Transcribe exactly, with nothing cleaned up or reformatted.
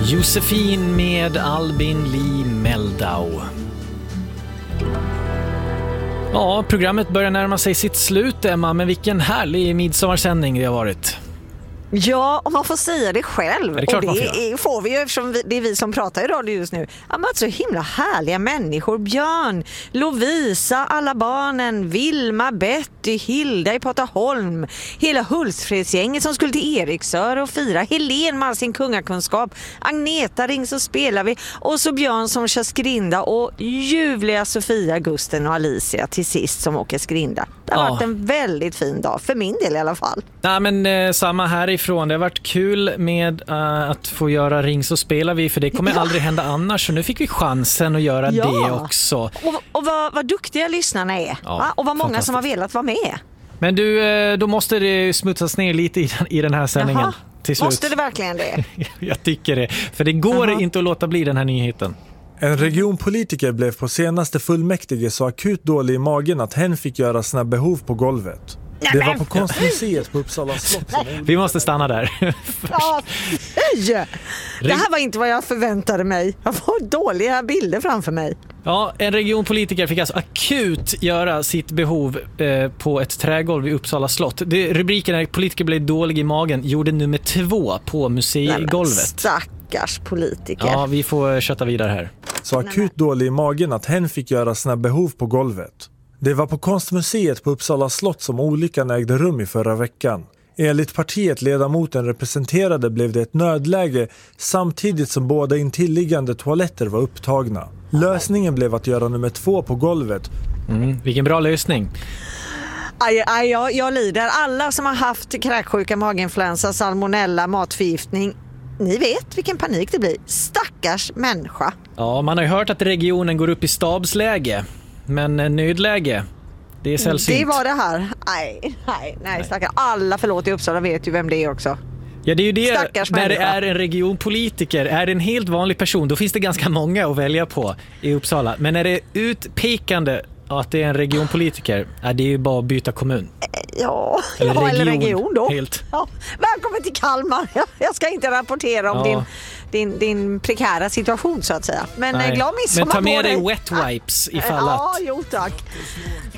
Josefin med Albin Lee Meldau. Ja, programmet börjar närma sig sitt slut, Emma, men vilken härlig midsommarsändning det har varit. Ja, om man får säga det själv. Ja, det är klart och det är, får vi ju eftersom vi, det är vi som pratar i radio just nu. Ja, men så himla härliga människor. Björn, Lovisa, alla barnen, Vilma, Betty, Hilda i Pataholm, hela Hultsfredsgänget som skulle till Eriksör och fira, Helen med sin kungakunskap, Agneta ring så spelar vi, och så Björn som kör skrinda och ljuvliga Sofia, Gusten och Alicia till sist som åker skrinda. Det har Ja. varit en väldigt fin dag, för min del i alla fall. Nej, men eh, samma härifrån. Det har varit kul med uh, att få göra Ring så spelar vi, för det kommer Ja. aldrig hända annars. Så nu fick vi chansen att göra Ja. det också. Och, och vad, vad duktiga lyssnarna är. Ja, va? Och vad många som har fantastiskt. velat vara med. Men du, eh, då måste det smutsas ner lite i den, i den här sändningen. Jaha. Till slut. Måste det verkligen det? Jag tycker det. För det går Jaha. inte att låta bli den här nyheten. En regionpolitiker blev på senaste fullmäktige så akut dålig i magen att hen fick göra sina behov på golvet. Det var på Konstmuseet på Uppsala slott som Vi måste stanna där. Ja, fy! Det här var inte vad jag förväntade mig. Jag får dåliga bilder framför mig. Ja, en regionpolitiker fick alltså akut göra sitt behov eh, på ett trägolv i Uppsala slott. Det, rubriken är politiker blev dålig i magen, gjorde nummer två på museigolvet. Stackars politiker. Ja, vi får köta vidare här. så akut dålig i magen att hen fick göra sina behov på golvet. Det var på Konstmuseet på Uppsala slott som olyckan ägde rum i förra veckan. Enligt partiet ledamoten representerade blev det ett nödläge samtidigt som båda intilliggande toaletter var upptagna. Lösningen blev att göra nummer två på golvet. Mm, vilken bra lösning. Aj, aj, jag, jag lider. Alla som har haft kräksjuka, maginfluensa, salmonella, matförgiftning, ni vet vilken panik det blir. Stackars människa. Ja, man har ju hört att regionen går upp i stabsläge. Men eh, nödläge, det är sällsynt. Det var det här. Nej, nej, nej, stackars. Alla, förlåt, i Uppsala vet ju vem det är också. Ja, det är ju det. Stackars när det människa. är en regionpolitiker, är det en helt vanlig person, då finns det ganska många att välja på i Uppsala. Men när det är utpekande att det är en regionpolitiker, ja, det är ju bara att byta kommun. Ja, Eller ja, eller region, region då. helt. Ja, välkommen till Kalmar. Jag, jag ska inte rapportera om Ja. din, din, din prekära situation så att säga. Men Nej. eh, glad midsommar Men ta med på dig wet wipes ifall Ja, att... jo tack.